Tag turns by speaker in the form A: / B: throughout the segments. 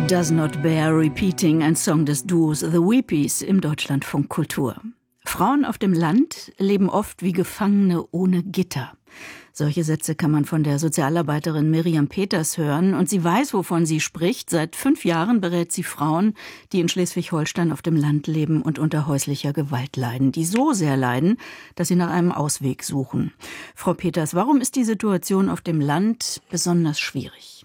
A: Does Not Bear Repeating, ein Song des Duos The Weepies im Deutschlandfunk Kultur. Frauen auf dem Land leben oft wie Gefangene ohne Gitter. Solche Sätze kann man von der Sozialarbeiterin Miriam Peters hören. Und sie weiß, wovon sie spricht. Seit 5 Jahren berät sie Frauen, die in Schleswig-Holstein auf dem Land leben und unter häuslicher Gewalt leiden. Die so sehr leiden, dass sie nach einem Ausweg suchen. Frau Peters, warum ist die Situation auf dem Land besonders schwierig?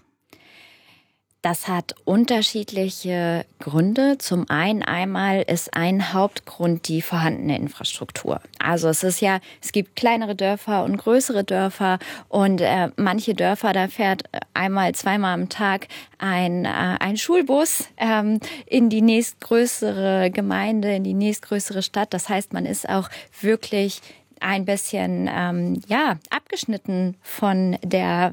B: Das hat unterschiedliche Gründe. Zum einen einmal ist ein Hauptgrund die vorhandene Infrastruktur. Also es gibt kleinere Dörfer und größere Dörfer und manche Dörfer, da fährt einmal, zweimal am Tag ein Schulbus in die nächstgrößere Gemeinde, in die nächstgrößere Stadt. Das heißt, man ist auch wirklich ein bisschen abgeschnitten von der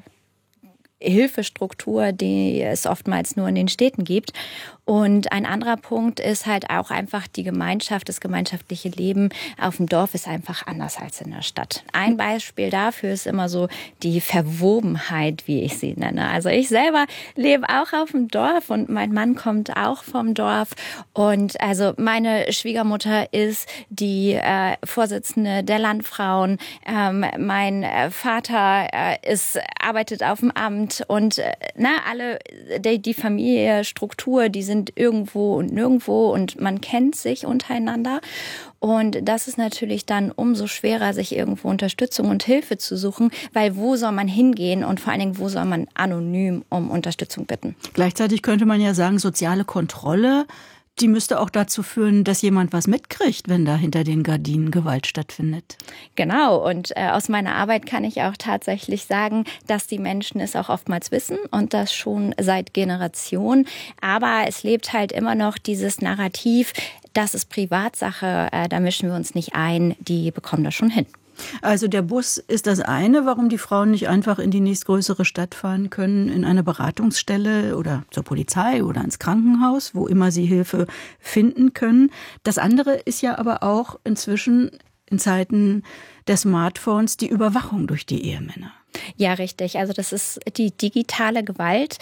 B: Hilfestruktur, die es oftmals nur in den Städten gibt. Und ein anderer Punkt ist halt auch einfach die Gemeinschaft, das gemeinschaftliche Leben auf dem Dorf ist einfach anders als in der Stadt. Ein Beispiel dafür ist immer so die Verwobenheit, wie ich sie nenne. Also ich selber lebe auch auf dem Dorf und mein Mann kommt auch vom Dorf. Und also meine Schwiegermutter ist die Vorsitzende der Landfrauen. Mein Vater arbeitet auf dem Amt und alle die Familienstruktur, die sind irgendwo und nirgendwo und man kennt sich untereinander. Und das ist natürlich dann umso schwerer, sich irgendwo Unterstützung und Hilfe zu suchen, weil wo soll man hingehen und vor allen Dingen, wo soll man anonym um Unterstützung bitten? Gleichzeitig könnte man ja sagen, soziale Kontrolle, die müsste auch dazu führen, dass jemand was mitkriegt, wenn da hinter den Gardinen Gewalt stattfindet. Genau. Und aus meiner Arbeit kann ich auch tatsächlich sagen, dass die Menschen es auch oftmals wissen und das schon seit Generationen. Aber es lebt halt immer noch dieses Narrativ, das ist Privatsache, da mischen wir uns nicht ein, die bekommen das schon hin. Also der Bus ist das eine, warum die Frauen nicht einfach in die nächstgrößere Stadt fahren können, in eine Beratungsstelle oder zur Polizei oder ins Krankenhaus, wo immer sie Hilfe finden können. Das andere ist ja aber auch inzwischen in Zeiten der Smartphones die Überwachung durch die Ehemänner. Ja, richtig. Also das ist die digitale Gewalt.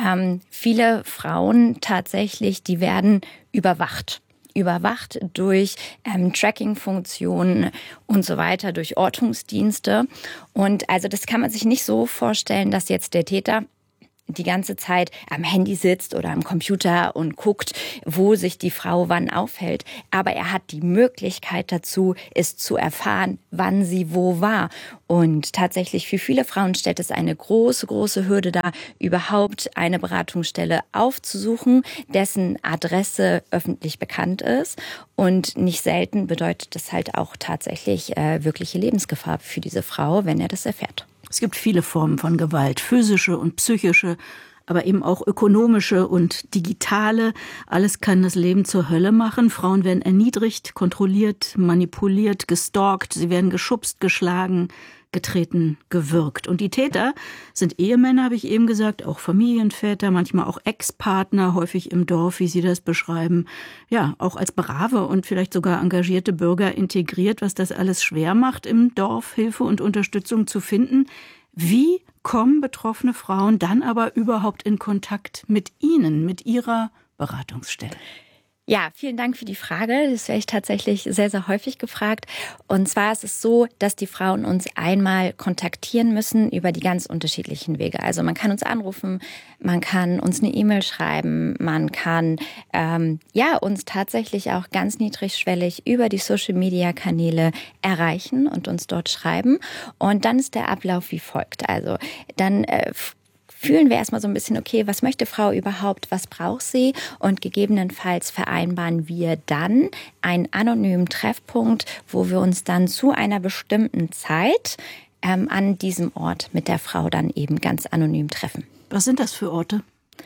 B: Viele Frauen tatsächlich, die werden überwacht durch Tracking-Funktionen und so weiter, durch Ortungsdienste. Und also das kann man sich nicht so vorstellen, dass jetzt der Täter die ganze Zeit am Handy sitzt oder am Computer und guckt, wo sich die Frau wann aufhält. Aber er hat die Möglichkeit dazu, es zu erfahren, wann sie wo war. Und tatsächlich für viele Frauen stellt es eine große, große Hürde dar, überhaupt eine Beratungsstelle aufzusuchen, dessen Adresse öffentlich bekannt ist. Und nicht selten bedeutet das halt auch tatsächlich wirkliche Lebensgefahr für diese Frau, wenn er das erfährt. Es gibt viele Formen von Gewalt, physische und psychische, aber eben auch ökonomische und digitale. Alles kann das Leben zur Hölle machen. Frauen werden erniedrigt, kontrolliert, manipuliert, gestalkt. Sie werden geschubst, geschlagen, getreten, gewürgt. Und die Täter sind Ehemänner, habe ich eben gesagt, auch Familienväter, manchmal auch Ex-Partner, häufig im Dorf, wie Sie das beschreiben. Ja, auch als brave und vielleicht sogar engagierte Bürger integriert, was das alles schwer macht, im Dorf Hilfe und Unterstützung zu finden. Wie kommen betroffene Frauen dann aber überhaupt in Kontakt mit Ihnen, mit Ihrer Beratungsstelle? Ja, vielen Dank für die Frage. Das werde ich tatsächlich sehr, sehr häufig gefragt. Und zwar ist es so, dass die Frauen uns einmal kontaktieren müssen über die ganz unterschiedlichen Wege. Also man kann uns anrufen, man kann uns eine E-Mail schreiben, man kann uns tatsächlich auch ganz niedrigschwellig über die Social-Media-Kanäle erreichen und uns dort schreiben. Und dann ist der Ablauf wie folgt. Also dann fühlen wir erstmal so ein bisschen, okay, was möchte Frau überhaupt, was braucht sie? Und gegebenenfalls vereinbaren wir dann einen anonymen Treffpunkt, wo wir uns dann zu einer bestimmten Zeit an diesem Ort mit der Frau dann eben ganz anonym treffen. Was sind das für Orte?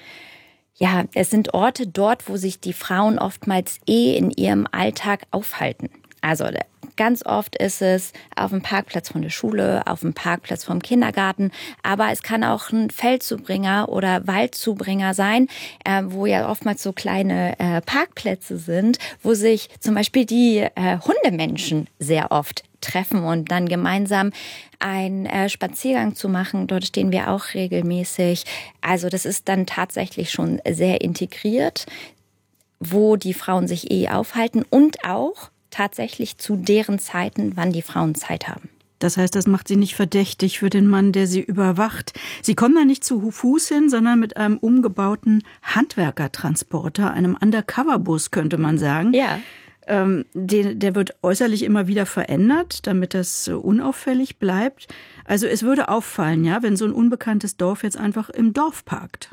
B: Ja, es sind Orte dort, wo sich die Frauen oftmals in ihrem Alltag aufhalten. Also ganz oft ist es auf dem Parkplatz von der Schule, auf dem Parkplatz vom Kindergarten, aber es kann auch ein Feldzubringer oder Waldzubringer sein, wo ja oftmals so kleine Parkplätze sind, wo sich zum Beispiel die Hundemenschen sehr oft treffen und dann gemeinsam einen Spaziergang zu machen. Dort stehen wir auch regelmäßig. Also das ist dann tatsächlich schon sehr integriert, wo die Frauen sich aufhalten und auch tatsächlich zu deren Zeiten, wann die Frauen Zeit haben.
A: Das heißt, das macht sie nicht verdächtig für den Mann, der sie überwacht. Sie kommen da nicht zu Fuß hin, sondern mit einem umgebauten Handwerkertransporter, einem Undercover-Bus, könnte man sagen.
B: Ja.
A: Der wird äußerlich immer wieder verändert, damit das unauffällig bleibt. Also es würde auffallen, ja, wenn so ein unbekanntes Dorf jetzt einfach im Dorf parkt.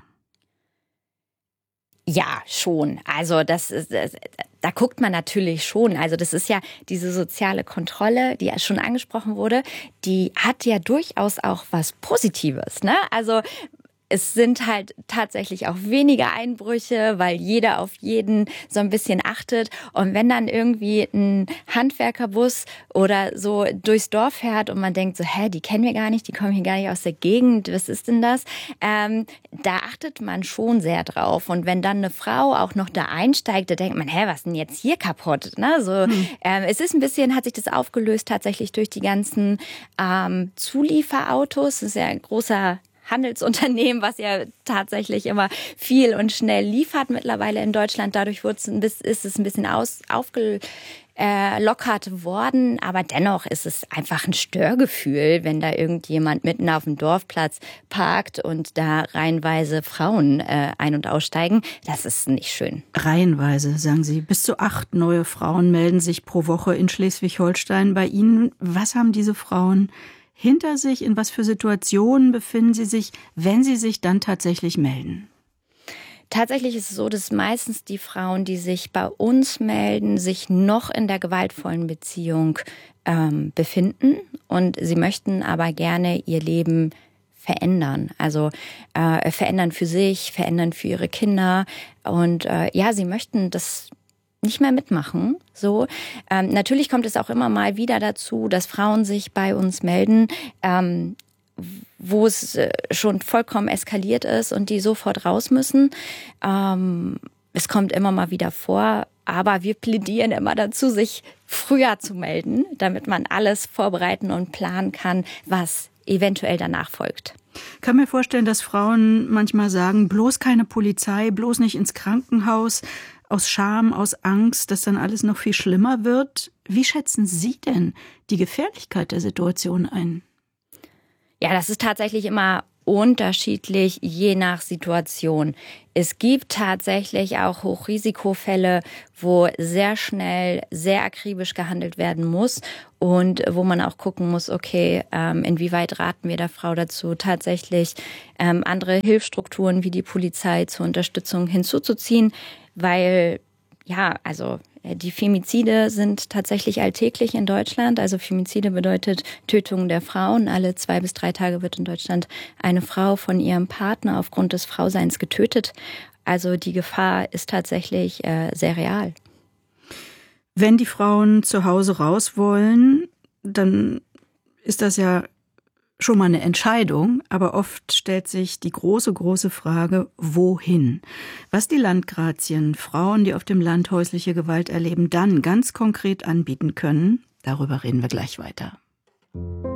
B: Ja, schon. Also da guckt man natürlich schon. Also das ist ja diese soziale Kontrolle, die ja schon angesprochen wurde, die hat ja durchaus auch was Positives, ne? Also es sind halt tatsächlich auch weniger Einbrüche, weil jeder auf jeden so ein bisschen achtet. Und wenn dann irgendwie ein Handwerkerbus oder so durchs Dorf fährt und man denkt so, die kennen wir gar nicht, die kommen hier gar nicht aus der Gegend, was ist denn das? Da achtet man schon sehr drauf. Und wenn dann eine Frau auch noch da einsteigt, da denkt man, was ist denn jetzt hier kaputt? Ne? So, es ist ein bisschen, hat sich das aufgelöst tatsächlich durch die ganzen Zulieferautos. Das ist ja ein großer Handelsunternehmen, was ja tatsächlich immer viel und schnell liefert mittlerweile in Deutschland. Dadurch ist es ein bisschen aufgelockert worden. Aber dennoch ist es einfach ein Störgefühl, wenn da irgendjemand mitten auf dem Dorfplatz parkt und da reihenweise Frauen ein- und aussteigen. Das ist nicht schön.
A: Reihenweise, sagen Sie. Bis zu 8 neue Frauen melden sich pro Woche in Schleswig-Holstein bei Ihnen. Was haben diese Frauen hinter sich? In was für Situationen befinden sie sich, wenn sie sich dann tatsächlich melden?
B: Tatsächlich ist es so, dass meistens die Frauen, die sich bei uns melden, sich noch in der gewaltvollen Beziehung befinden. Und sie möchten aber gerne ihr Leben verändern. Also verändern für sich, verändern für ihre Kinder. Und sie möchten das nicht mehr mitmachen. So, natürlich kommt es auch immer mal wieder dazu, dass Frauen sich bei uns melden, wo es schon vollkommen eskaliert ist und die sofort raus müssen. Es kommt immer mal wieder vor, aber wir plädieren immer dazu, sich früher zu melden, damit man alles vorbereiten und planen kann, was eventuell danach folgt.
A: Ich kann mir vorstellen, dass Frauen manchmal sagen, bloß keine Polizei, bloß nicht ins Krankenhaus, aus Scham, aus Angst, dass dann alles noch viel schlimmer wird. Wie schätzen Sie denn die Gefährlichkeit der Situation ein?
B: Ja, das ist tatsächlich immer unterschiedlich, je nach Situation. Es gibt tatsächlich auch Hochrisikofälle, wo sehr schnell, sehr akribisch gehandelt werden muss und wo man auch gucken muss, okay, inwieweit raten wir der Frau dazu, tatsächlich andere Hilfsstrukturen wie die Polizei zur Unterstützung hinzuzuziehen, weil die Femizide sind tatsächlich alltäglich in Deutschland. Also Femizide bedeutet Tötung der Frauen. Alle 2 bis 3 Tage wird in Deutschland eine Frau von ihrem Partner aufgrund des Frauseins getötet. Also die Gefahr ist tatsächlich sehr real.
A: Wenn die Frauen zu Hause raus wollen, dann ist das ja schon mal eine Entscheidung, aber oft stellt sich die große, große Frage, wohin? Was die Landgrazien Frauen, die auf dem Land häusliche Gewalt erleben, dann ganz konkret anbieten können, darüber reden wir gleich weiter.